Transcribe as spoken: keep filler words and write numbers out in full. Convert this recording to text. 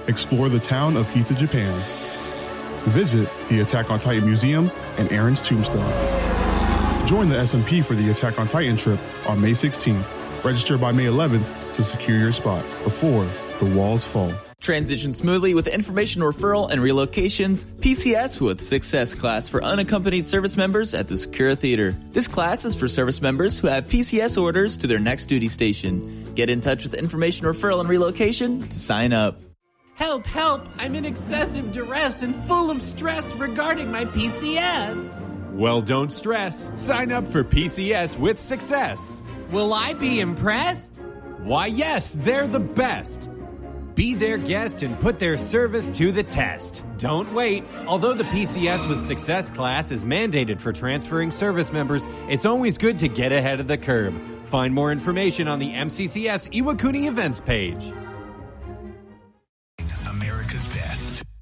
Explore the town of Pizza Japan. Visit the Attack on Titan Museum and Aaron's Tombstone. Join the S M P for the Attack on Titan trip on May sixteenth. Register by May eleventh to secure your spot before the walls fall. Transition smoothly with information referral and relocations. P C S with Success class for unaccompanied service members at the Sakura Theater. This class is for service members who have P C S orders to their next duty station. Get in touch with information referral and relocation to sign up. Help, help! I'm in excessive duress and full of stress regarding my P C S. Well, don't stress. Sign up for P C S with Success. Will I be impressed? Why, yes, they're the best. Be their guest and put their service to the test. Don't wait. Although the P C S with Success class is mandated for transferring service members, it's always good to get ahead of the curve. Find more information on the M C C S Iwakuni events page. America's Best.